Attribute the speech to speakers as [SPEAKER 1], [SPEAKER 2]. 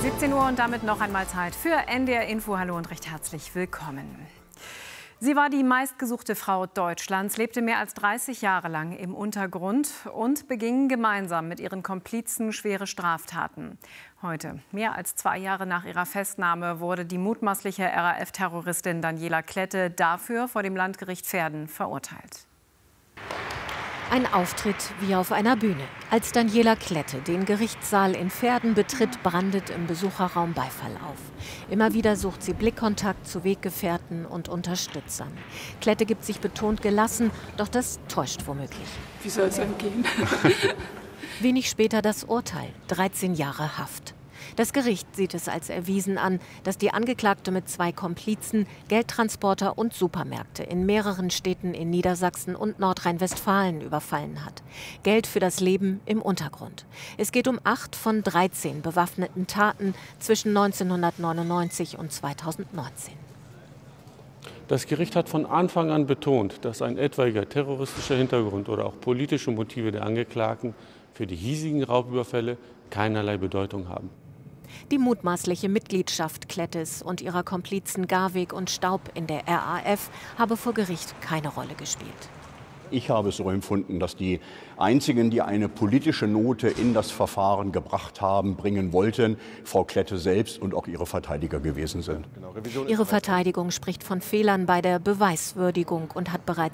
[SPEAKER 1] 17 Uhr und damit noch einmal Zeit für NDR Info. Hallo und recht herzlich willkommen. Sie war die meistgesuchte Frau Deutschlands, lebte mehr als 30 Jahre lang im Untergrund und beging gemeinsam mit ihren Komplizen schwere Straftaten. Heute, mehr als 2 Jahre nach ihrer Festnahme, wurde die mutmaßliche RAF-Terroristin Daniela Klette dafür vor dem Landgericht Verden verurteilt.
[SPEAKER 2] Ein Auftritt wie auf einer Bühne. Als Daniela Klette den Gerichtssaal in Verden betritt, brandet im Besucherraum Beifall auf. Immer wieder sucht sie Blickkontakt zu Weggefährten und Unterstützern. Klette gibt sich betont gelassen, doch das täuscht womöglich.
[SPEAKER 3] Wie soll es einem gehen?
[SPEAKER 2] Wenig später das Urteil, 13 Jahre Haft. Das Gericht sieht es als erwiesen an, dass die Angeklagte mit 2 Komplizen Geldtransporter und Supermärkte in mehreren Städten in Niedersachsen und Nordrhein-Westfalen überfallen hat. Geld für das Leben im Untergrund. Es geht um 8 von 13 bewaffneten Taten zwischen 1999 und 2019.
[SPEAKER 4] Das Gericht hat von Anfang an betont, dass ein etwaiger terroristischer Hintergrund oder auch politische Motive der Angeklagten für die hiesigen Raubüberfälle keinerlei Bedeutung haben.
[SPEAKER 2] Die mutmaßliche Mitgliedschaft Klettes und ihrer Komplizen Garweg und Staub in der RAF habe vor Gericht keine Rolle gespielt.
[SPEAKER 5] Ich habe es so empfunden, dass die einzigen, die eine politische Note in das Verfahren gebracht haben, bringen wollten, Frau Klette selbst und auch ihre Verteidiger gewesen sind.
[SPEAKER 2] Ihre Verteidigung spricht von Fehlern bei der Beweiswürdigung und hat bereits